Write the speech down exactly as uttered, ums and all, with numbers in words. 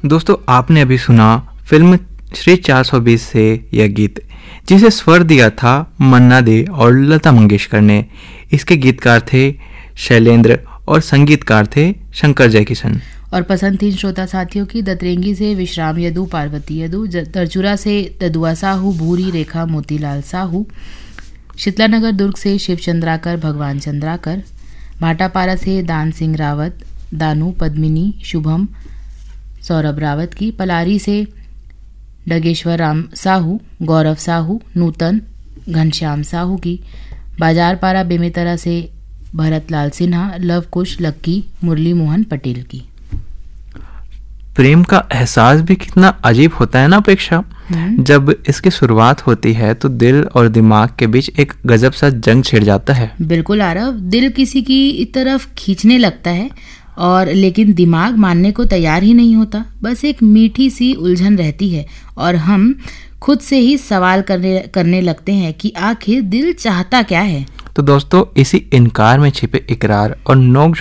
दोस्तों, आपने अभी सुना फिल्म श्री चार सौ बीस से यह गीत, जिसे स्वर दिया था मन्ना डे और लता मंगेशकर ने। इसके गीतकार थे शैलेंद्र और संगीतकार थे शंकर जयकिशन। और पसंद थी श्रोता साथियों की दतरेंगी से विश्राम यदु पार्वती यदु, तरचुरा से तदुआ साहू, भूरी रेखा मोतीलाल साहू, शीतलानगर दुर्ग से शिव चंद्राकर भगवान चंद्राकर, भाटापारा से दान सिंह रावत, दानू, पद्मिनी, शुभम, सौरभ रावत की, पलारी से डगेश्वर राम साहू, गौरव साहू, नूतन, घनश्याम साहू की, बाजारपारा बेमेतरा से भरत लाल सिन्हा, लव कुश, लक्की, मुरली मोहन पटेल की। प्रेम का एहसास भी कितना अजीब होता है ना अपेक्षा। जब इसकी शुरुआत होती है तो दिल और दिमाग के बीच एक गजब सा जंग छिड़ जाता है। बिल्कुल आरव, दिल किसी की तरफ खींचने लगता है और लेकिन दिमाग मानने को तैयार ही नहीं होता। बस एक मीठी सी उलझन रहती है और हम खुद से ही सवाल करने करने लगते हैं कि आखिर दिल चाहता क्या है। तो दोस्तों, इसी इनकार में छिपे इकरार और नोक